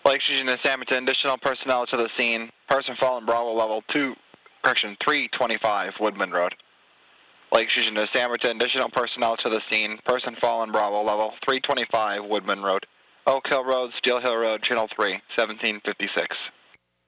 Lake Fusion and Samerton, additional personnel to the scene. Person fallen Bravo level 2, correction, 325 Woodman Road. Lake Fusion to Samerton, additional personnel to the scene. Person fallen Bravo level 325 Woodman Road. Oak Hill Road, Steel Hill Road, Channel 3, 1756.